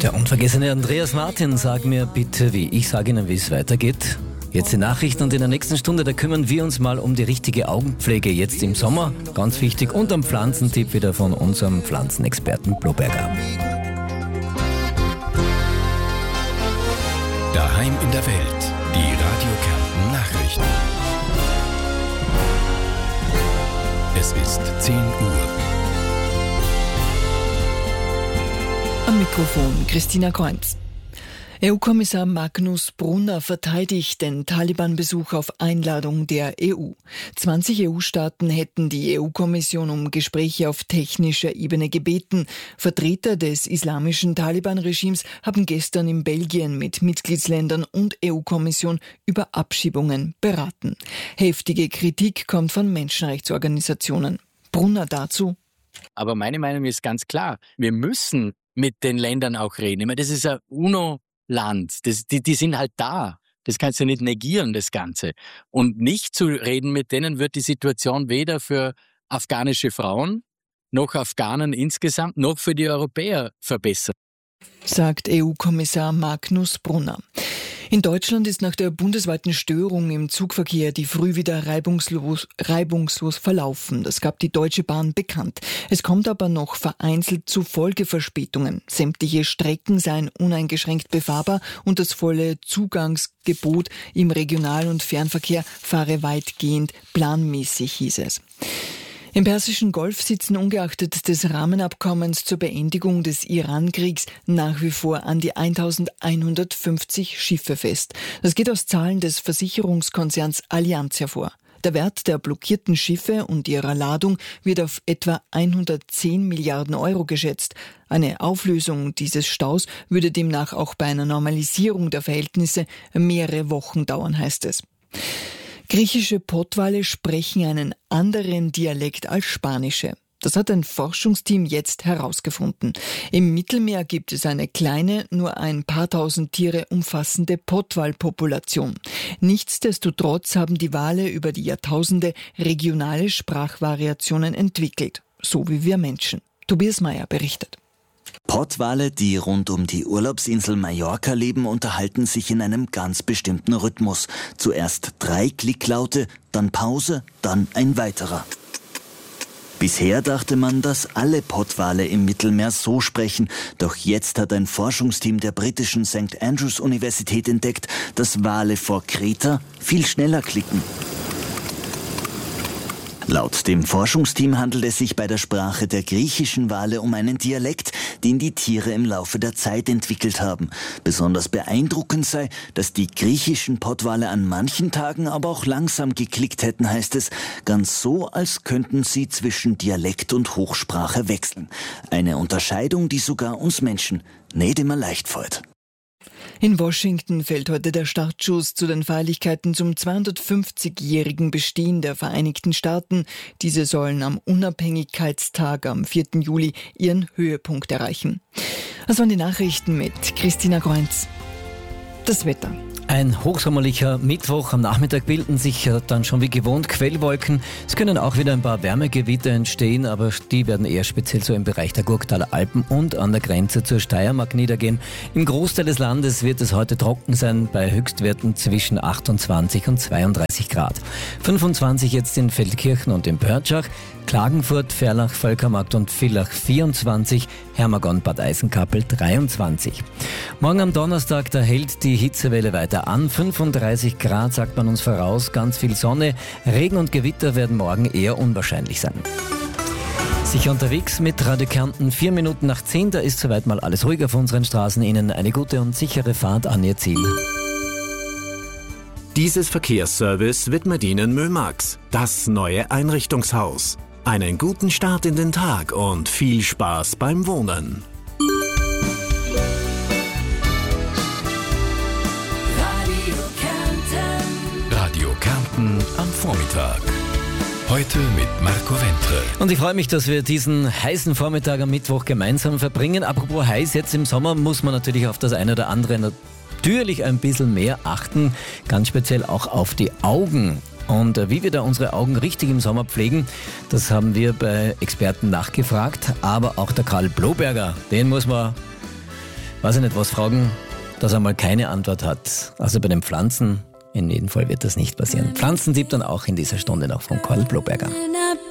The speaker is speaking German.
Der unvergessene Andreas Martin, sag mir bitte wie. Ich sage Ihnen, wie es weitergeht. Jetzt die Nachrichten und in der nächsten Stunde, da kümmern wir uns mal um die richtige Augenpflege jetzt im Sommer. Ganz wichtig. Und am Pflanzentipp wieder von unserem Pflanzenexperten Bloberger. Daheim in der Welt. Die Radio Kärnten Nachrichten. Es ist 10 Uhr. Am Mikrofon Christina Kreunz. EU-Kommissar Magnus Brunner verteidigt den Taliban-Besuch auf Einladung der EU. 20 EU-Staaten hätten die EU-Kommission um Gespräche auf technischer Ebene gebeten. Vertreter des islamischen Taliban-Regimes haben gestern in Belgien mit Mitgliedsländern und EU-Kommission über Abschiebungen beraten. Heftige Kritik kommt von Menschenrechtsorganisationen. Brunner dazu: Aber meine Meinung ist ganz klar, wir müssen mit den Ländern auch reden. Ich meine, das ist ein UNO-Land, die sind halt da. Das kannst du nicht negieren, das Ganze. Und nicht zu reden mit denen wird die Situation weder für afghanische Frauen, noch Afghanen insgesamt, noch für die Europäer verbessern, sagt EU-Kommissar Magnus Brunner. In Deutschland ist nach der bundesweiten Störung im Zugverkehr die Früh wieder reibungslos verlaufen. Das gab die Deutsche Bahn bekannt. Es kommt aber noch vereinzelt zu Folgeverspätungen. Sämtliche Strecken seien uneingeschränkt befahrbar und das volle Zugangsgebot im Regional- und Fernverkehr fahre weitgehend planmäßig, hieß es. Im Persischen Golf sitzen ungeachtet des Rahmenabkommens zur Beendigung des Iran-Kriegs nach wie vor an die 1150 Schiffe fest. Das geht aus Zahlen des Versicherungskonzerns Allianz hervor. Der Wert der blockierten Schiffe und ihrer Ladung wird auf etwa 110 Milliarden Euro geschätzt. Eine Auflösung dieses Staus würde demnach auch bei einer Normalisierung der Verhältnisse mehrere Wochen dauern, heißt es. Griechische Pottwale sprechen einen anderen Dialekt als spanische. Das hat ein Forschungsteam jetzt herausgefunden. Im Mittelmeer gibt es eine kleine, nur ein paar tausend Tiere umfassende Pottwalpopulation. Nichtsdestotrotz haben die Wale über die Jahrtausende regionale Sprachvariationen entwickelt, so wie wir Menschen. Tobias Meyer berichtet. Pottwale, die rund um die Urlaubsinsel Mallorca leben, unterhalten sich in einem ganz bestimmten Rhythmus. Zuerst 3 Klicklaute, dann Pause, dann ein weiterer. Bisher dachte man, dass alle Pottwale im Mittelmeer so sprechen. Doch jetzt hat ein Forschungsteam der britischen St. Andrews Universität entdeckt, dass Wale vor Kreta viel schneller klicken. Laut dem Forschungsteam handelt es sich bei der Sprache der griechischen Wale um einen Dialekt, den die Tiere im Laufe der Zeit entwickelt haben. Besonders beeindruckend sei, dass die griechischen Pottwale an manchen Tagen aber auch langsam geklickt hätten, heißt es, ganz so, als könnten sie zwischen Dialekt und Hochsprache wechseln. Eine Unterscheidung, die sogar uns Menschen nicht immer leicht fällt. In Washington fällt heute der Startschuss zu den Feierlichkeiten zum 250-jährigen Bestehen der Vereinigten Staaten. Diese sollen am Unabhängigkeitstag am 4. Juli ihren Höhepunkt erreichen. Das waren die Nachrichten mit Christina Kreunz. Das Wetter. Ein hochsommerlicher Mittwoch. Am Nachmittag bilden sich dann schon wie gewohnt Quellwolken. Es können auch wieder ein paar Wärmegewitter entstehen, aber die werden eher speziell so im Bereich der Gurktaler Alpen und an der Grenze zur Steiermark niedergehen. Im Großteil des Landes wird es heute trocken sein, bei Höchstwerten zwischen 28 und 32 Grad. 25 jetzt in Feldkirchen und in Pörtschach, Klagenfurt, Ferlach, Völkermarkt und Villach 24, Hermagon, Bad Eisenkappel 23. Morgen am Donnerstag, da hält die Hitzewelle weiter an. 35 Grad sagt man uns voraus, ganz viel Sonne. Regen und Gewitter werden morgen eher unwahrscheinlich sein. Sicher unterwegs mit Radio Kärnten, 4 Minuten nach 10, da ist soweit mal alles ruhig auf unseren Straßen. Ihnen eine gute und sichere Fahrt an Ihr Ziel. Dieses Verkehrsservice widmet Ihnen Mömax, das neue Einrichtungshaus. Einen guten Start in den Tag und viel Spaß beim Wohnen. Radio Kärnten am Vormittag. Heute mit Marco Wentre. Und ich freue mich, dass wir diesen heißen Vormittag am Mittwoch gemeinsam verbringen. Apropos heiß, jetzt im Sommer muss man natürlich auf das eine oder andere natürlich ein bisschen mehr achten. Ganz speziell auch auf die Augen. Und wie wir da unsere Augen richtig im Sommer pflegen, das haben wir bei Experten nachgefragt. Aber auch der Karl Bloberger, den muss man weiß ich nicht, was fragen, dass er mal keine Antwort hat. Also bei den Pflanzen, in jedem Fall wird das nicht passieren. Pflanzentipp dann auch in dieser Stunde noch von Karl Bloberger.